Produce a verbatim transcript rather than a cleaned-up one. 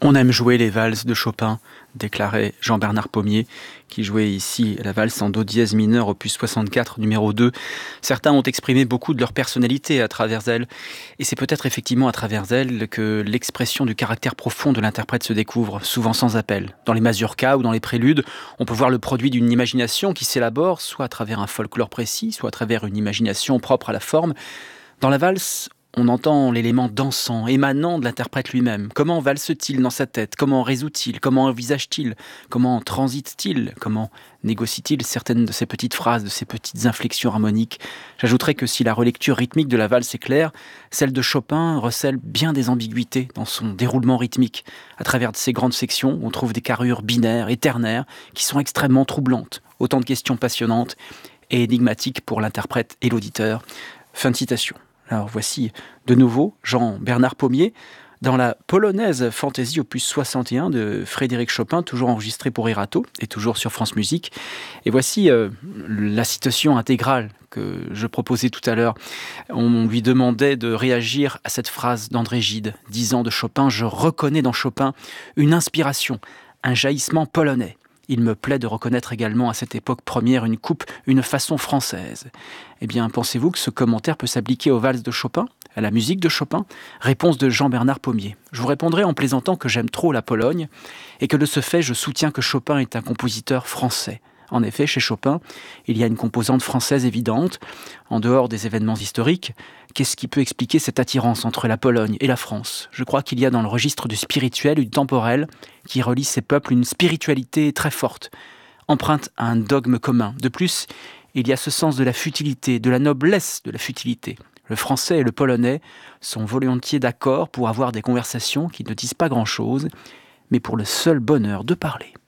On aime jouer les valses de Chopin, déclarait Jean-Bernard Pommier, qui jouait ici la valse en do dièse mineur, opus soixante-quatre, numéro deux. Certains ont exprimé beaucoup de leur personnalité à travers elle, et c'est peut-être effectivement à travers elle que l'expression du caractère profond de l'interprète se découvre, souvent sans appel. Dans les mazurkas ou dans les préludes, on peut voir le produit d'une imagination qui s'élabore, soit à travers un folklore précis, soit à travers une imagination propre à la forme. Dans la valse, on entend l'élément dansant, émanant de l'interprète lui-même. Comment valse-t-il dans sa tête? Comment résout-il? Comment envisage-t-il? Comment transite-t-il? Comment négocie-t-il certaines de ces petites phrases, de ces petites inflexions harmoniques? J'ajouterais que si la relecture rythmique de la valse est claire, celle de Chopin recèle bien des ambiguïtés dans son déroulement rythmique. À travers ces grandes sections, on trouve des carrures binaires et ternaires qui sont extrêmement troublantes. Autant de questions passionnantes et énigmatiques pour l'interprète et l'auditeur. Fin de citation. Alors voici de nouveau Jean-Bernard Pommier dans la polonaise Fantaisie opus soixante et un de Frédéric Chopin, toujours enregistrée pour Erato et toujours sur France Musique. Et voici euh, la citation intégrale que je proposais tout à l'heure. On lui demandait de réagir à cette phrase d'André Gide, disant de Chopin « Je reconnais dans Chopin une inspiration, un jaillissement polonais. Il me plaît de reconnaître également à cette époque première une coupe, une façon française. » Eh bien, pensez-vous que ce commentaire peut s'appliquer aux valses de Chopin, à la musique de Chopin? Réponse de Jean-Bernard Pommier. Je vous répondrai en plaisantant que j'aime trop la Pologne et que de ce fait, je soutiens que Chopin est un compositeur français. En effet, chez Chopin, il y a une composante française évidente. En dehors des événements historiques, qu'est-ce qui peut expliquer cette attirance entre la Pologne et la France? Je crois qu'il y a dans le registre du spirituel et du temporel qui relie ces peuples une spiritualité très forte, empreinte à un dogme commun. De plus, il y a ce sens de la futilité, de la noblesse de la futilité. Le français et le polonais sont volontiers d'accord pour avoir des conversations qui ne disent pas grand-chose, mais pour le seul bonheur de parler.